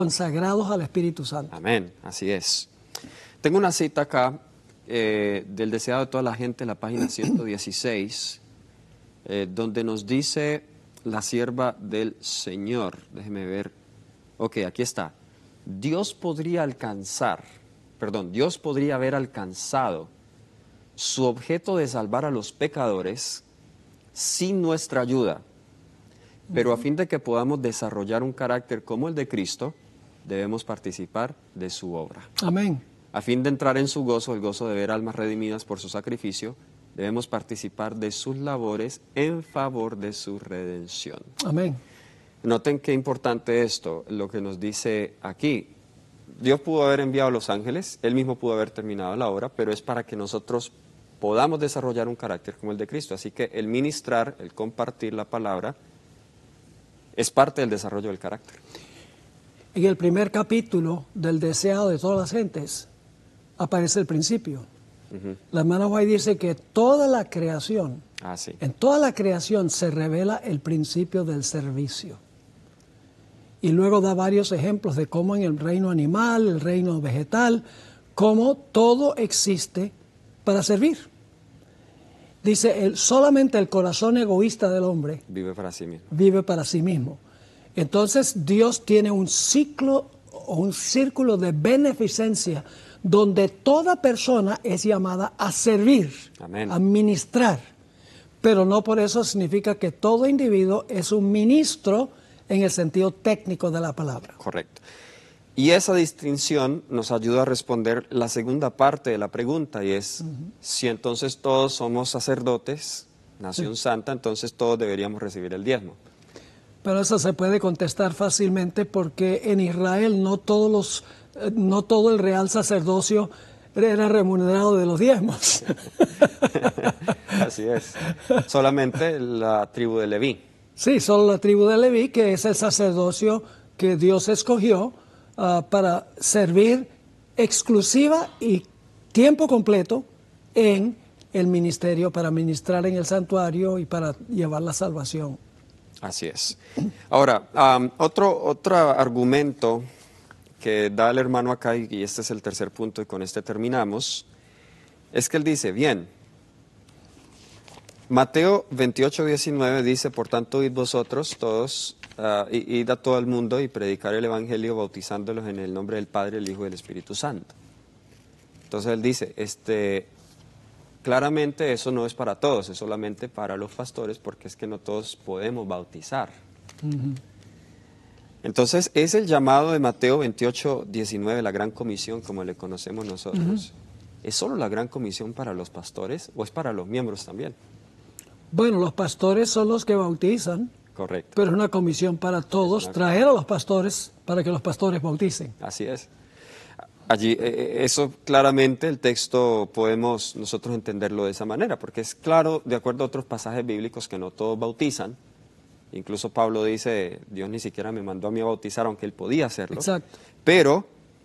consagrados al Espíritu Santo. Amén, así es. Tengo una cita acá del deseado de toda la gente, la página 116, donde nos dice la sierva del Señor. Déjeme ver. Ok, aquí está. Dios podría haber alcanzado su objeto de salvar a los pecadores sin nuestra ayuda. Pero a fin de que podamos desarrollar un carácter como el de Cristo, debemos participar de su obra. Amén. A fin de entrar en su gozo, el gozo de ver almas redimidas por su sacrificio, debemos participar de sus labores en favor de su redención. Amén. Noten qué importante esto, lo que nos dice aquí. Dios pudo haber enviado a los ángeles, Él mismo pudo haber terminado la obra, pero es para que nosotros podamos desarrollar un carácter como el de Cristo. Así que el ministrar, el compartir la palabra, es parte del desarrollo del carácter. En el primer capítulo del deseado de todas las gentes aparece el principio. La hermana White dice que toda la creación, Sí. en toda la creación se revela el principio del servicio. Y luego da varios ejemplos de cómo en el reino animal, el reino vegetal, cómo todo existe para servir. Dice, solamente el corazón egoísta del hombre Vive para sí mismo. vive para sí mismo. Entonces Dios tiene un ciclo o un círculo de beneficencia donde toda persona es llamada a servir, Amén. a ministrar. Pero no por eso significa que todo individuo es un ministro en el sentido técnico de la palabra. Correcto. Y esa distinción nos ayuda a responder la segunda parte de la pregunta, y es, si entonces todos somos sacerdotes, nación santa, entonces todos deberíamos recibir el diezmo. Pero eso se puede contestar fácilmente porque en Israel no todo el real sacerdocio era remunerado de los diezmos. Así es. Solamente la tribu de Leví. Sí, solo la tribu de Leví, que es el sacerdocio que Dios escogió para servir exclusiva y tiempo completo en el ministerio, para ministrar en el santuario y para llevar la salvación. Así es. Ahora, otro argumento que da el hermano acá, y este es el tercer punto y con este terminamos, es que él dice, bien, Mateo 28:19 dice, por tanto, id vosotros todos, id a todo el mundo y predicar el evangelio bautizándolos en el nombre del Padre, el Hijo y del Espíritu Santo. Entonces él dice, claramente eso no es para todos, es solamente para los pastores, porque es que no todos podemos bautizar. Entonces es el llamado de Mateo 28:19, la gran comisión, como le conocemos nosotros. ¿Es solo la gran comisión para los pastores o es para los miembros también? Bueno, los pastores son los que bautizan. Correcto. Pero es una comisión para todos, traer a los pastores para que los pastores bauticen. Así es. Allí, eso claramente el texto podemos nosotros entenderlo de esa manera, porque es claro, de acuerdo a otros pasajes bíblicos, que no todos bautizan. Incluso Pablo dice, Dios ni siquiera me mandó a mí a bautizar, aunque él podía hacerlo. Exacto. Pero,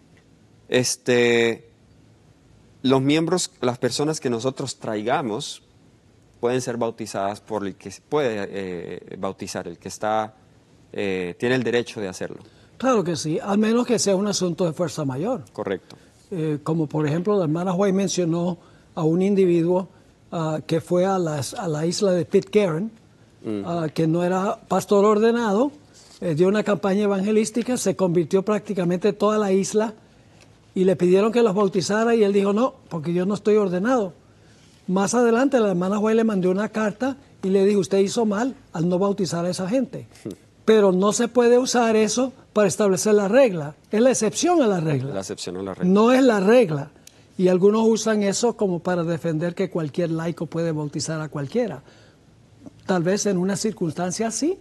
los miembros, las personas que nosotros traigamos, pueden ser bautizadas por el que puede bautizar, el que tiene el derecho de hacerlo. Claro que sí, al menos que sea un asunto de fuerza mayor. Correcto. Como por ejemplo, la hermana White mencionó a un individuo que fue a la isla de Pitcairn, que no era pastor ordenado, dio una campaña evangelística, se convirtió prácticamente toda la isla y le pidieron que los bautizara y él dijo, no, porque yo no estoy ordenado. Más adelante la hermana White le mandó una carta y le dijo, usted hizo mal al no bautizar a esa gente. Pero no se puede usar eso para establecer la regla. Es la excepción a la regla. La excepción a la regla. No es la regla. Y algunos usan eso como para defender que cualquier laico puede bautizar a cualquiera. Tal vez en una circunstancia sí,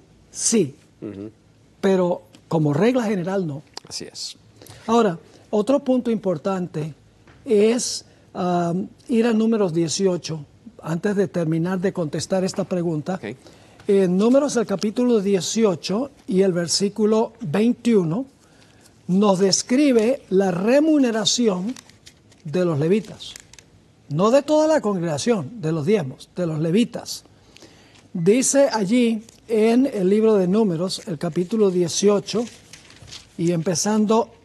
pero como regla general no. Así es. Ahora, otro punto importante es ir a Números 18, antes de terminar de contestar esta pregunta. Okay. En Números, el capítulo 18 y el versículo 21, nos describe la remuneración de los levitas. No de toda la congregación, de los diezmos, de los levitas. Dice allí en el libro de Números, el capítulo 18, y empezando